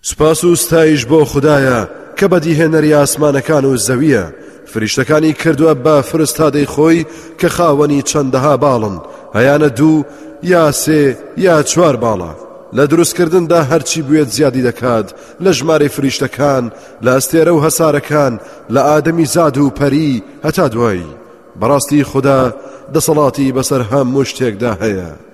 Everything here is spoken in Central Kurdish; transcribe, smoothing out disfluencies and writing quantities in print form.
سوپاس و ستایش بۆ خودایە کە بەدیهێنەری ئاسمانەکان و زەویە، فریشتەکانی کردووە بە فرستادەی خۆی کە خاوەنی چەندەها باڵن، هەیانە 2 یا 3 یا 4 باڵە. لە دروستکردندا هەرچی بوێت زیادی دەکات لە ژمارەی فریشتەکان، لە ئەستێرە و هەسارەکان، لە ئادەمی زاد و پەری هەتا دوایی. بەڕاستی خوددا دەسەڵاتی بەسەر هەموو شتێکدا هەیە.